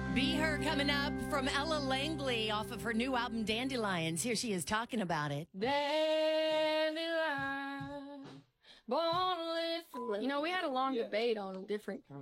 Be Her coming up from Ella Langley off of her new album Dandelions. Here she is talking about it. Dandelion, born to live for love. You know, we had a long debate on different